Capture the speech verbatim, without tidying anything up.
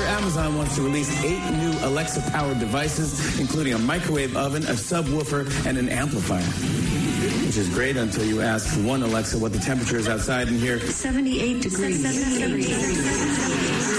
Amazon wants to release eight new Alexa-powered devices, including a microwave oven, a subwoofer, and an amplifier. Which is great until you ask one Alexa what the temperature is outside and hear seventy-eight degrees. seventy-eight degrees.